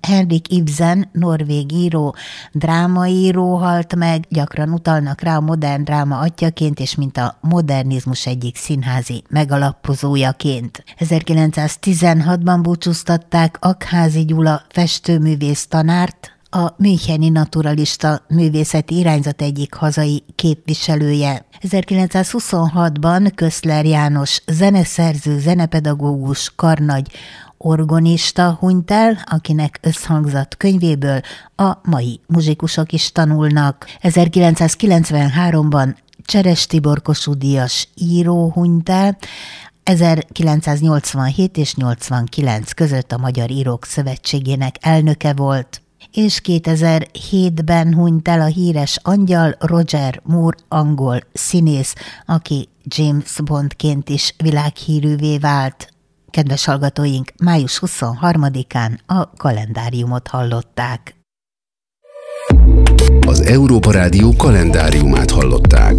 Henrik Ibsen, norvég író, drámaíró halt meg, gyakran utalnak rá a modern dráma atyjaként, és mint a modernizmus egyik színházi megalapozójaként. 1916-ban búcsúztatták Aggházy Gyula festőművész tanárt, a müncheni naturalista művészeti irányzat egyik hazai képviselője. 1926-ban Köszler János zeneszerző, zenepedagógus, karnagy, orgonista hunyt el, akinek összhangzat könyvéből a mai muzsikusok is tanulnak. 1993-ban Cseres Tibor Kossuth-díjas író hunyt el, 1987 és 89 között a Magyar Írók Szövetségének elnöke volt. És 2007-ben hunyt el a híres angyal Roger Moore, angol színész, aki James Bondként is világhírűvé vált. Kedves hallgatóink, május 23-án a kalendáriumot hallották. Az Európa Rádió kalendáriumát hallották.